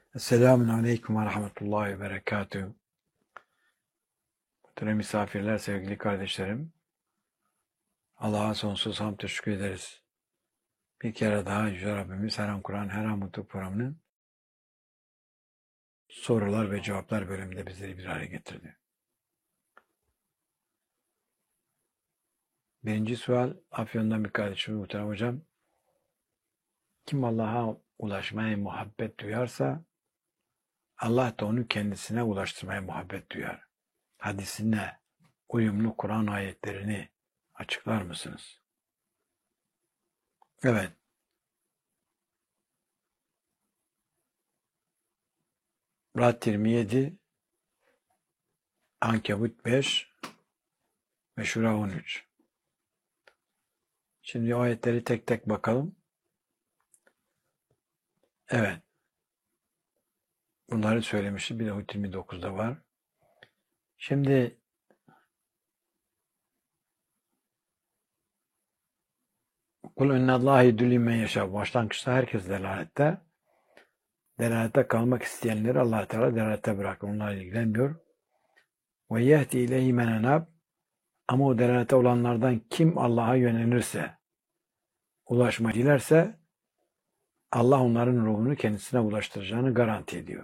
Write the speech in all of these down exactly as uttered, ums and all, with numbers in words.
Selamun Aleyküm ve Rahmetullahi ve Berekatühü. Muhterem misafirler, sevgili kardeşlerim. Allah'a sonsuz hamd teşekkür ederiz. Bir kere daha Yüce Rabbimiz Her An Kur'an, Her An Mutlu programının sorular ve cevaplar bölümünde bizleri bir araya getirdi. Birinci sual, Afyon'dan bir kardeşimiz muhterem hocam. Kim Allah'a ulaşmaya muhabbet duyarsa, Allah da onu kendisine ulaştırmaya muhabbet duyar. Hadisine uyumlu Kur'an ayetlerini açıklar mısınız? Evet. Ra'd yirmi yedi, Ankebut beş ve Şura on üç. Şimdi o ayetleri tek tek bakalım. Evet. Bunları söylemişti. Bir de Hud yirmi dokuzda var. Şimdi Kul ennallâhe yudillî men yeşâ. Başlangıçta herkes delalette. Delalette kalmak isteyenleri Allah Teala delalette bırakır. Onlarla ilgilenmiyor. Ve yehdi ileyhi men enâb. Ama o delalette olanlardan kim Allah'a yönelirse, ulaşmayı dilerse Allah onların ruhunu kendisine ulaştıracağını garanti ediyor.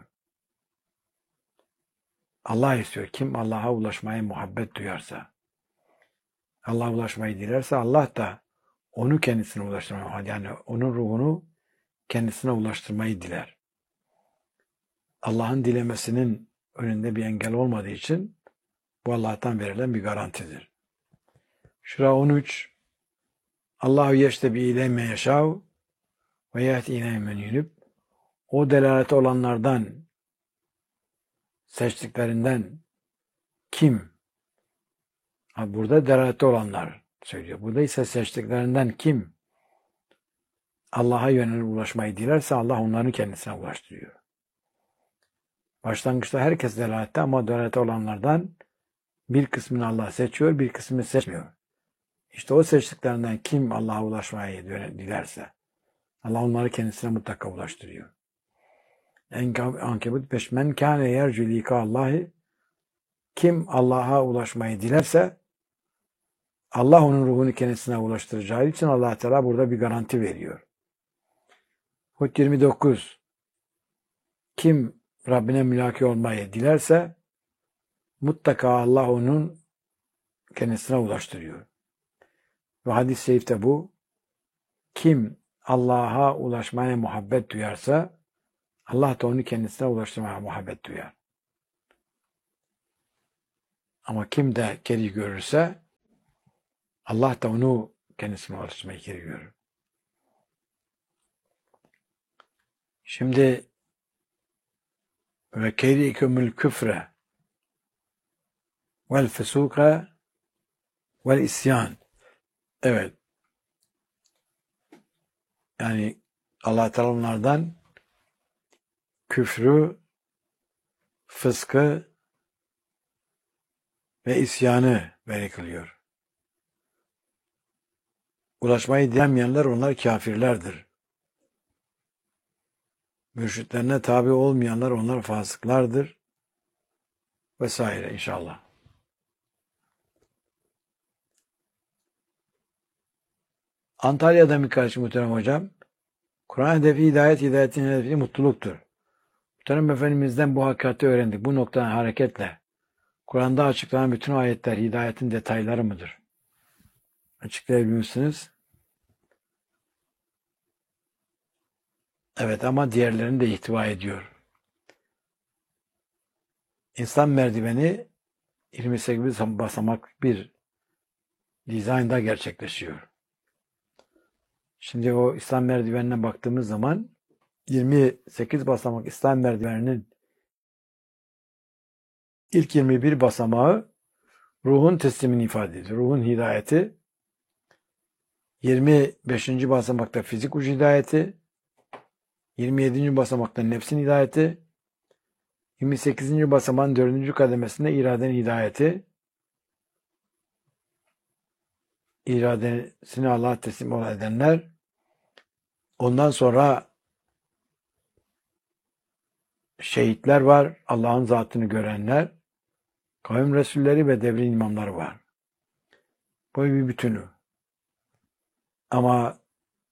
Allah istiyor. Kim Allah'a ulaşmaya muhabbet duyarsa, Allah'a ulaşmayı dilerse Allah da onu kendisine ulaştırmayı, yani onun ruhunu kendisine ulaştırmayı diler. Allah'ın dilemesinin önünde bir engel olmadığı için bu Allah'tan verilen bir garantidir. Şura on üç. Allahu yeştebi ile men yeşâv ve yehdi ile men yunib. O delalete olanlardan, seçtiklerinden kim? Ha, burada delalete olanlar söylüyor. Burada ise seçtiklerinden kim Allah'a yönelip ulaşmayı dilerse Allah onları kendisine ulaştırıyor. Başlangıçta herkes delalette ama delalette olanlardan bir kısmını Allah seçiyor, bir kısmını seçmiyor. İşte o seçtiklerinden kim Allah'a ulaşmayı dilerse Allah onları kendisine mutlaka ulaştırıyor. Ankebut beş. Men kâne yercu lîkâ Allâhi. Kim Allah'a ulaşmayı dilerse Allah onun ruhunu kendisine ulaştıracağı için Allah Teala burada bir garanti veriyor. Hud yirmi dokuz. Kim Rabbine mülaki olmayı dilerse mutlaka Allah onun kendisine ulaştırıyor. Ve hadis-i şerifte bu. Kim Allah'a ulaşmaya muhabbet duyarsa Allah da onu kendisine ulaştırmaya muhabbet duyar. Ama kim de geri görürse Allah da onu kendisine ulaştırmayı geri görür. Şimdi ve keyrikumul küfre vel fesuka vel isyan. Evet. Yani Allah Teala onlardan küfrü, fıskı ve isyanı veri kılıyor. Ulaşmayı dilemeyenler onlar kafirlerdir. Mürşitlerine tabi olmayanlar onlar fasıklardır. Vesaire inşallah. Antalya'da bir kardeşim muhterem hocam. Kur'an hedefi hidayet, hidayetin hedefi mutluluktur. Muhterem Efendimiz'den bu hakikati öğrendik. Bu noktadan hareketle Kur'an'da açıklanan bütün ayetler hidayetin detayları mıdır? Açıklayabilir misiniz? Evet ama diğerlerini de ihtiva ediyor. İnsan merdiveni yirmi sekiz basamak bir dizaynda gerçekleşiyor. Şimdi o İslam merdivenine baktığımız zaman yirmi sekiz basamak İslam merdiveninin ilk yirmi bir basamağı ruhun teslimini ifade ediyor. Ruhun hidayeti. yirmi beşinci basamakta fizik ucu hidayeti. yirmi yedinci basamakta nefsin hidayeti. yirmi sekizinci basamağın dördüncü kademesinde iradenin hidayeti. İradesini Allah'a teslim edenler. Ondan sonra şehitler var, Allah'ın zatını görenler, kavim resulleri ve devrin imamları var. Bu bir bütünü. Ama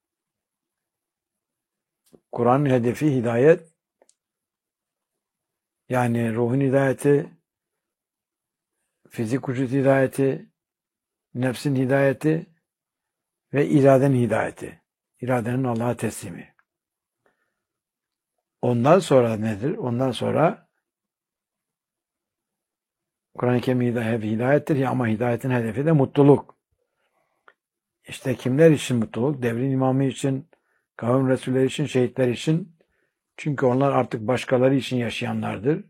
Kur'an'ın hedefi hidayet, yani ruhun hidayeti, fizik vücut hidayeti, nefsin hidayeti ve iradenin hidayeti. İradenin Allah'a teslimi. Ondan sonra nedir? Ondan sonra Kur'an-ı Kerim hedefi hidayettir ama hidayetin hedefi de mutluluk. İşte kimler için mutluluk? Devrin imamı için, kavim resulleri için, şehitler için. Çünkü onlar artık başkaları için yaşayanlardır.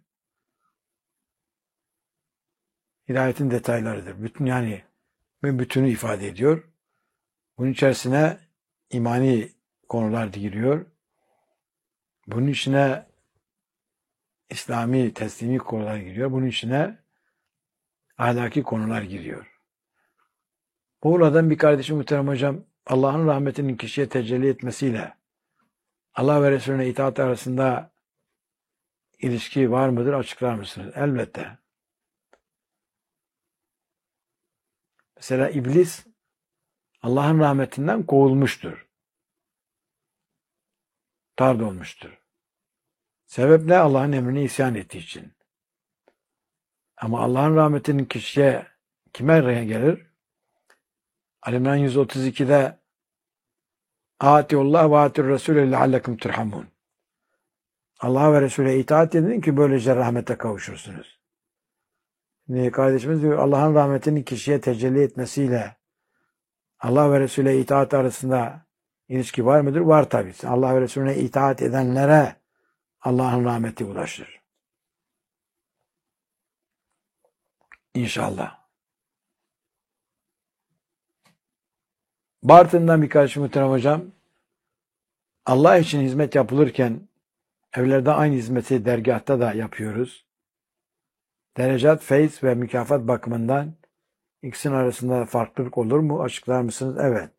Hidayetin detaylarıdır. Bütün yani bütünü ifade ediyor. Bunun içerisine imani konular giriyor. Bunun içine İslami, teslimi konular giriyor. Bunun içine ahlaki konular giriyor. Muğla'dan bir kardeşim muhterem hocam, Allah'ın rahmetinin kişiye tecelli etmesiyle Allah ve Resulüne itaat arasında ilişki var mıdır? Açıklar mısınız? Elbette. Mesela iblis Allah'ın rahmetinden kovulmuştur. Tard olmuştur. Sebep ne? Allah'ın emrine isyan ettiği için. Ama Allah'ın rahmetinin kişiye kime gelir? Ali İmran yüz otuz iki'de Atiullah ve atir Resulü leallekum turhamun. Allah ve Resul'e itaat edin ki böylece rahmete kavuşursunuz. Şimdi kardeşimiz diyor Allah'ın rahmetinin kişiye tecelli etmesiyle Allah ve Resul'e itaat arasında ilişki var mıdır? Var tabii. Allah ve Resulüne itaat edenlere Allah'ın rahmeti ulaşır. İnşallah. Bartın'dan bir kardeşim muhterem hocam, Allah için hizmet yapılırken evlerde aynı hizmeti dergahta da yapıyoruz. Derecat, feyz ve mükafat bakımından ikisinin arasında farklılık olur mu? Açıklar mısınız? Evet.